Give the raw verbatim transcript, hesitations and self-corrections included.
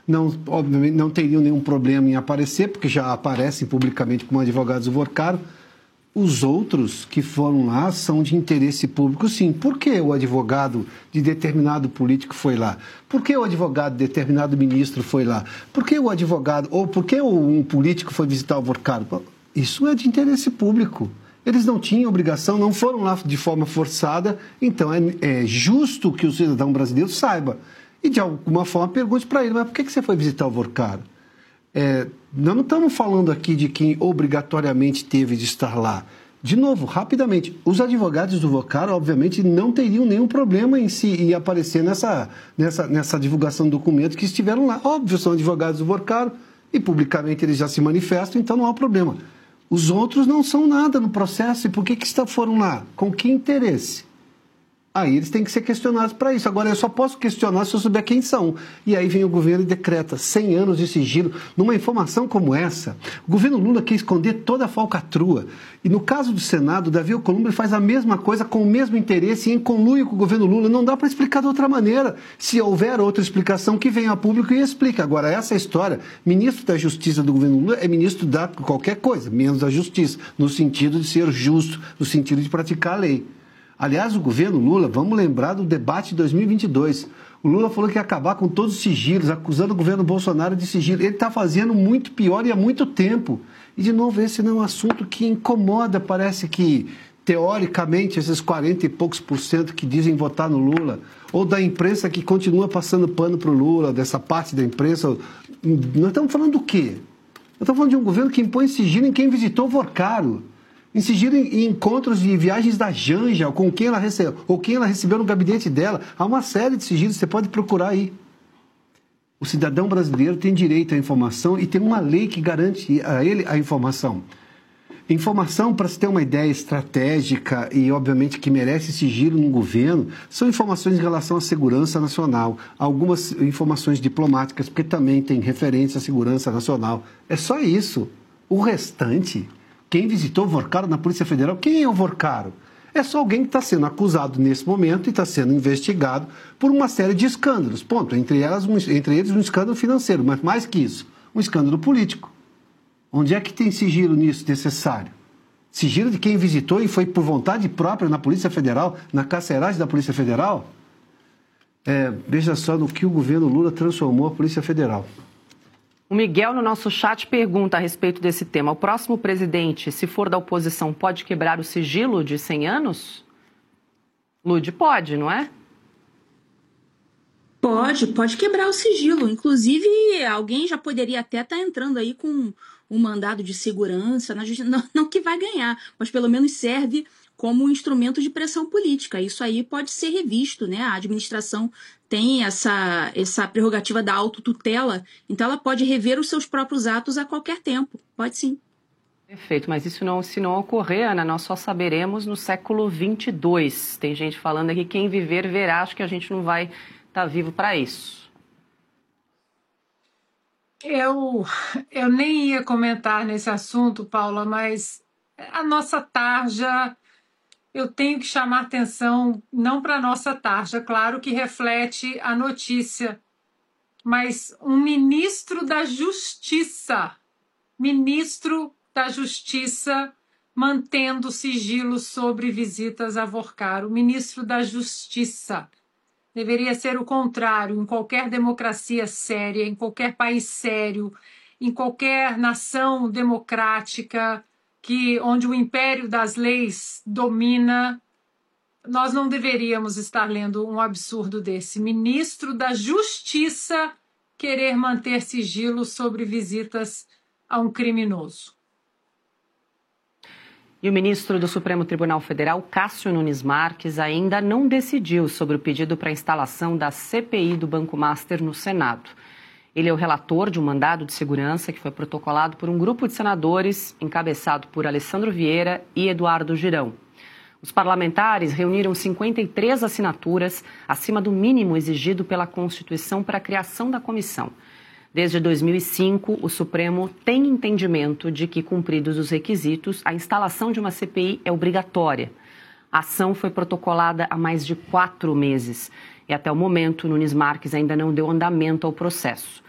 não, obviamente não teriam nenhum problema em aparecer, porque já aparecem publicamente como advogados do Vorcaro. Os outros que foram lá são de interesse público, sim. Por que o advogado de determinado político foi lá? Por que o advogado de determinado ministro foi lá? Por que o advogado, ou por que um político foi visitar o Vorcaro? Isso é de interesse público. Eles não tinham obrigação, não foram lá de forma forçada, então é, é justo que o cidadão brasileiro saiba. E de alguma forma pergunte para ele, mas por que você foi visitar o Vorcaro? É, nós não estamos falando aqui de quem obrigatoriamente teve de estar lá. De novo, rapidamente, os advogados do Vorcaro, obviamente, não teriam nenhum problema em, se, em aparecer nessa, nessa, nessa divulgação do documento que estiveram lá. Óbvio, são advogados do Vorcaro e publicamente eles já se manifestam, então não há problema. Os outros não são nada no processo. E por que, que foram lá? Com que interesse? Aí eles têm que ser questionados para isso. Agora, eu só posso questionar se eu souber quem são. E aí vem o governo e decreta cem anos de sigilo. Numa informação como essa, o governo Lula quer esconder toda a falcatrua. E no caso do Senado, Davi Alcolumbre faz a mesma coisa com o mesmo interesse e em conluio com o governo Lula. Não dá para explicar de outra maneira. Se houver outra explicação, que venha a público e explique. Agora, essa história, ministro da Justiça do governo Lula é ministro da qualquer coisa, menos da Justiça, no sentido de ser justo, no sentido de praticar a lei. Aliás, o governo Lula, vamos lembrar do debate de dois mil e vinte e dois. O Lula falou que ia acabar com todos os sigilos, acusando o governo Bolsonaro de sigilo. Ele está fazendo muito pior e há muito tempo. E, de novo, esse não é um assunto que incomoda. Parece que, teoricamente, esses quarenta e poucos por cento que dizem votar no Lula, ou da imprensa que continua passando pano para o Lula, dessa parte da imprensa. Nós estamos falando do quê? Nós estamos falando de um governo que impõe sigilo em quem visitou o Vorcaro. Em sigilo em encontros de viagens da Janja, com quem ela recebeu, ou quem ela recebeu no gabinete dela. Há uma série de sigilos, você pode procurar aí. O cidadão brasileiro tem direito à informação e tem uma lei que garante a ele a informação. Informação, para se ter uma ideia estratégica e, obviamente, que merece sigilo no governo, são informações em relação à segurança nacional, algumas informações diplomáticas, porque também tem referência à segurança nacional. É só isso. O restante... Quem visitou o Vorcaro na Polícia Federal, quem é o Vorcaro? É só alguém que está sendo acusado nesse momento e está sendo investigado por uma série de escândalos. Ponto. Entre, elas, um, entre eles um escândalo financeiro, mas mais que isso, um escândalo político. Onde é que tem sigilo nisso necessário? Sigilo de quem visitou e foi por vontade própria na Polícia Federal, na carceragem da Polícia Federal? É, veja só no que o governo Lula transformou a Polícia Federal. O Miguel, no nosso chat, pergunta a respeito desse tema. O próximo presidente, se for da oposição, pode quebrar o sigilo de cem anos? Lude, pode, não é? Pode, pode quebrar o sigilo. Inclusive, alguém já poderia até estar entrando aí com um mandado de segurança, na justiça, não, não que vai ganhar, mas pelo menos serve como um instrumento de pressão política. Isso aí pode ser revisto, né? A administração tem essa, essa prerrogativa da autotutela, então ela pode rever os seus próprios atos a qualquer tempo. Pode sim. Perfeito, mas isso não, se não ocorrer, Ana, nós só saberemos no século vinte e dois. Tem gente falando aqui, quem viver verá, acho que a gente não vai estar vivo para isso. Eu, eu nem ia comentar nesse assunto, Paula, mas a nossa tarja... Eu tenho que chamar atenção, não para a nossa tarja, claro que reflete a notícia, mas um ministro da Justiça, ministro da Justiça mantendo sigilo sobre visitas a Vorcaro, ministro da Justiça. Deveria ser o contrário, em qualquer democracia séria, em qualquer país sério, em qualquer nação democrática, que onde o império das leis domina, nós não deveríamos estar lendo um absurdo desse. Ministro da Justiça querer manter sigilo sobre visitas a um criminoso. E o ministro do Supremo Tribunal Federal, Cássio Nunes Marques, ainda não decidiu sobre o pedido para a instalação da C P I do Banco Master no Senado. Ele é o relator de um mandado de segurança que foi protocolado por um grupo de senadores encabeçado por Alessandro Vieira e Eduardo Girão. Os parlamentares reuniram cinquenta e três assinaturas, acima do mínimo exigido pela Constituição para a criação da comissão. Desde dois mil e cinco, o Supremo tem entendimento de que, cumpridos os requisitos, a instalação de uma C P I é obrigatória. A ação foi protocolada há mais de quatro meses e, até o momento, Nunes Marques ainda não deu andamento ao processo.